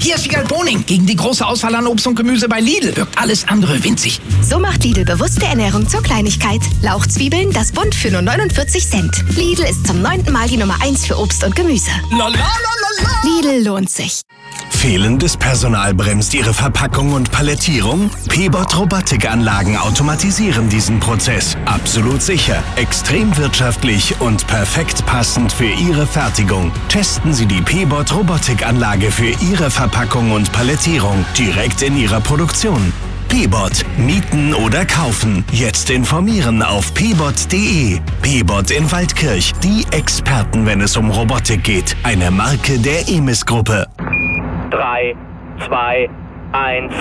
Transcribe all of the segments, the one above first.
Hier ist Wiegald Boning. Gegen die große Auswahl an Obst und Gemüse bei Lidl wirkt alles andere winzig. So macht Lidl bewusste Ernährung zur Kleinigkeit. Lauchzwiebeln, das Bund für nur 49 Cent. Lidl ist zum 9. Mal die Nummer 1 für Obst und Gemüse. Lidl lohnt sich. Fehlendes Personal bremst Ihre Verpackung und Palettierung? P-Bot Robotikanlagen automatisieren diesen Prozess. Absolut sicher, extrem wirtschaftlich und perfekt passend für Ihre Fertigung. Testen Sie die P-Bot Robotikanlage für Ihre Verpackung und Palettierung direkt in Ihrer Produktion. P-Bot. Mieten oder kaufen. Jetzt informieren auf pbot.de. P-Bot in Waldkirch. Die Experten, wenn es um Robotik geht. Eine Marke der EMIS-Gruppe. 3, 2, 1.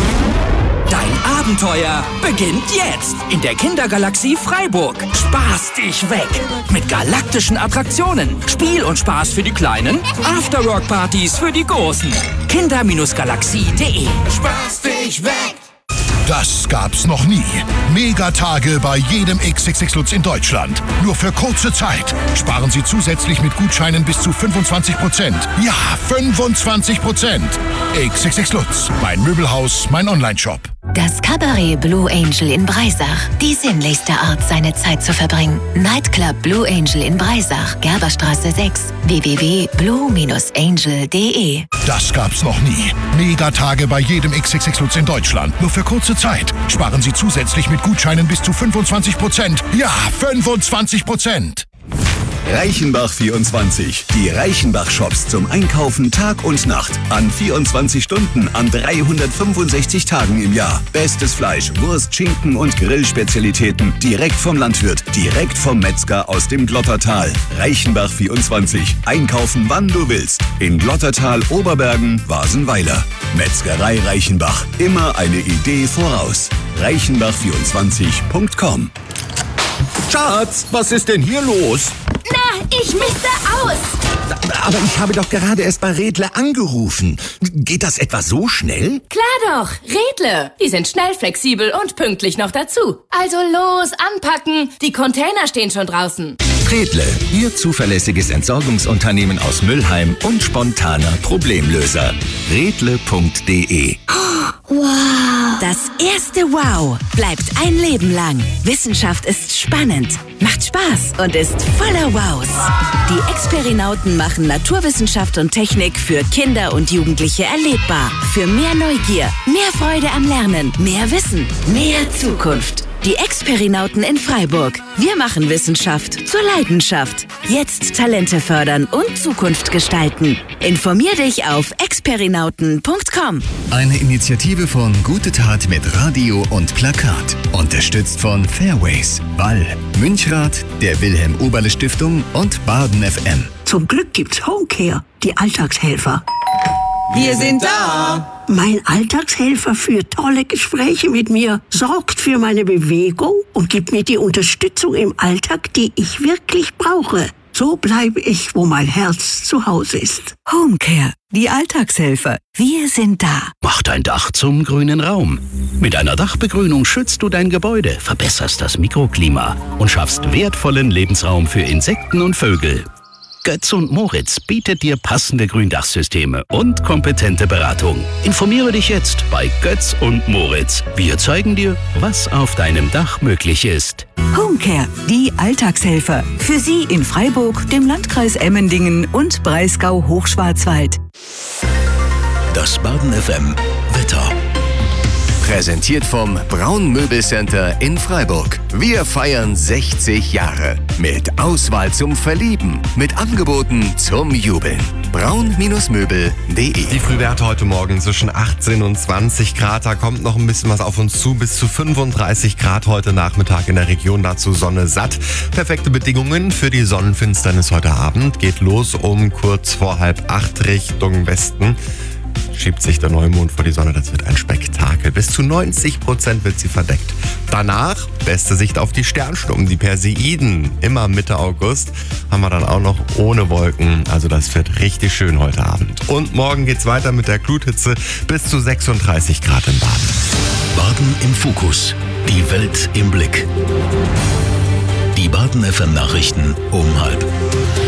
Dein Abenteuer beginnt jetzt in der Kindergalaxie Freiburg. Spaß dich weg mit galaktischen Attraktionen, Spiel und Spaß für die Kleinen, Afterwork-Partys für die Großen. Kinder-Galaxie.de. Spaß dich weg! Das gab's noch nie. Megatage bei jedem XXX Lutz in Deutschland. Nur für kurze Zeit. Sparen Sie zusätzlich mit Gutscheinen bis zu 25%. Ja, 25%. XXX Lutz. Mein Möbelhaus, mein Onlineshop. Das Cabaret Blue Angel in Breisach. Die sinnlichste Art, seine Zeit zu verbringen. Nightclub Blue Angel in Breisach. Gerberstraße 6. www.blue-angel.de. Das gab's noch nie. Megatage bei jedem XXX Lutz in Deutschland. Nur für kurze Zeit. Sparen Sie zusätzlich mit Gutscheinen bis zu 25%. Ja, 25%. Reichenbach 24. Die Reichenbach-Shops zum Einkaufen Tag und Nacht. An 24 Stunden, an 365 Tagen im Jahr. Bestes Fleisch, Wurst, Schinken und Grillspezialitäten. Direkt vom Landwirt, direkt vom Metzger aus dem Glottertal. Reichenbach 24. Einkaufen, wann du willst. In Glottertal, Oberbergen, Wasenweiler. Metzgerei Reichenbach. Immer eine Idee voraus. Reichenbach24.com. Schatz, was ist denn hier los? Na, ich misste aus. Aber ich habe doch gerade erst bei Redle angerufen. Geht das etwa so schnell? Klar doch, Redle. Die sind schnell, flexibel und pünktlich noch dazu. Also los, anpacken. Die Container stehen schon draußen. Redle, Ihr zuverlässiges Entsorgungsunternehmen aus Mülheim und spontaner Problemlöser. Redle.de. Wow. Das erste Wow bleibt ein Leben lang. Wissenschaft ist spannend, macht Spaß und ist voller Wows. Die Experinauten machen Naturwissenschaft und Technik für Kinder und Jugendliche erlebbar. Für mehr Neugier, mehr Freude am Lernen, mehr Wissen, mehr Zukunft. Die Experinauten in Freiburg. Wir machen Wissenschaft zur Leidenschaft. Jetzt Talente fördern und Zukunft gestalten. Informier dich auf experinauten.com. Eine Initiative von Gute Tat mit Radio und Plakat. Unterstützt von Fairways, Ball, Münchrath, der Wilhelm-Oberle-Stiftung und Baden FM. Zum Glück gibt's Homecare, die Alltagshelfer. Wir sind da! Mein Alltagshelfer führt tolle Gespräche mit mir, sorgt für meine Bewegung und gibt mir die Unterstützung im Alltag, die ich wirklich brauche. So bleibe ich, wo mein Herz zu Hause ist. Homecare, die Alltagshelfer. Wir sind da. Mach dein Dach zum grünen Raum. Mit einer Dachbegrünung schützt du dein Gebäude, verbesserst das Mikroklima und schaffst wertvollen Lebensraum für Insekten und Vögel. Götz und Moritz bietet dir passende Gründachsysteme und kompetente Beratung. Informiere dich jetzt bei Götz und Moritz. Wir zeigen dir, was auf deinem Dach möglich ist. Homecare, die Alltagshelfer. Für Sie in Freiburg, dem Landkreis Emmendingen und Breisgau-Hochschwarzwald. Das Baden FM Wetter. Präsentiert vom Braun Möbelcenter in Freiburg. Wir feiern 60 Jahre. Mit Auswahl zum Verlieben. Mit Angeboten zum Jubeln. braun-möbel.de. Die Frühwerte heute Morgen zwischen 18 und 20 Grad. Da kommt noch ein bisschen was auf uns zu. Bis zu 35 Grad heute Nachmittag in der Region. Dazu Sonne satt. Perfekte Bedingungen für die Sonnenfinsternis heute Abend. Geht los um kurz vor 7:30 Richtung Westen. Schiebt sich der Neumond vor die Sonne, das wird ein Spektakel. Bis zu 90% wird sie verdeckt. Danach beste Sicht auf die Sternschnuppen, die Perseiden. Immer Mitte August haben wir dann auch noch ohne Wolken. Also das wird richtig schön heute Abend. Und morgen geht's weiter mit der Gluthitze bis zu 36 Grad in Baden. Baden im Fokus. Die Welt im Blick. Die Baden FM Nachrichten um 12:30.